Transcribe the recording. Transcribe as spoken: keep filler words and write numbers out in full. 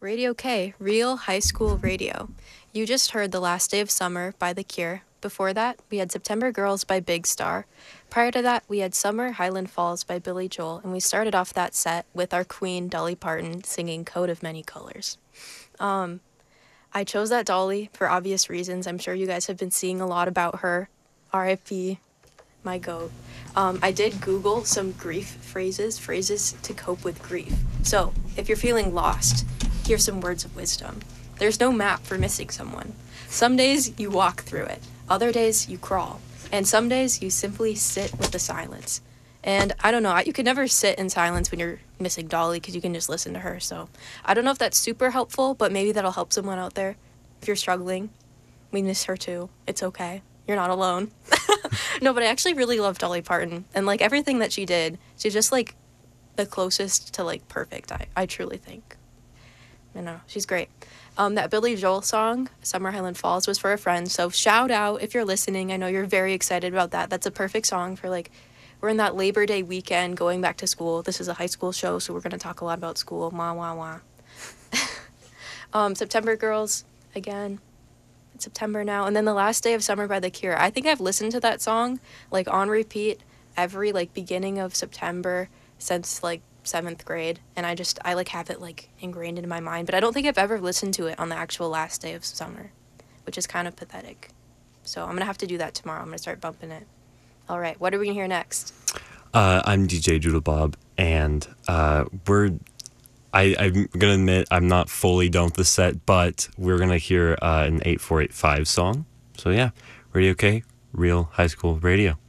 Radio K, Real High School Radio. You just heard The Last Day of Summer by The Cure. Before that, we had September Girls by Big Star. Prior to that, we had Summer Highland Falls by Billy Joel, and we started off that set with our queen, Dolly Parton, singing Coat of Many Colors. Um, I chose that Dolly for obvious reasons. I'm sure you guys have been seeing a lot about her. R I P, my goat. Um, I did Google some grief phrases, phrases to cope with grief. So, if you're feeling lost, here's some words of wisdom. There's no map for missing someone. Some days you walk through it. Other days you crawl. And some days you simply sit with the silence. And I don't know, you could never sit in silence when you're missing Dolly because you can just listen to her. So I don't know if that's super helpful, but maybe that'll help someone out there. If you're struggling, we miss her too. It's okay. You're not alone. No, but I actually really love Dolly Parton. And like everything that she did, she's just like the closest to like perfect, I, I truly think. I know, she's great. Um, that Billy Joel song, Summer Highland Falls, was for a friend. So shout out if you're listening. I know you're very excited about that. That's a perfect song for like, we're in that Labor Day weekend going back to school. This is a high school show, so we're going to talk a lot about school. Wah, wah, wah. um, September Girls, again. It's September now. And then The Last Day of Summer by The Cure. I think I've listened to that song like on repeat every like beginning of September since like seventh grade, and I just I like have it like ingrained into my mind, but I don't think I've ever listened to it on the actual last day of summer, which is kind of pathetic. So I'm gonna have to do that tomorrow. I'm gonna start bumping it. All right, what are we gonna hear next? Uh, I'm D J Doodle Bob, and uh, we're I, I'm gonna admit I'm not fully done with the set, but we're gonna hear uh, an eight four eight five song. So yeah, Radio K, Real High School Radio.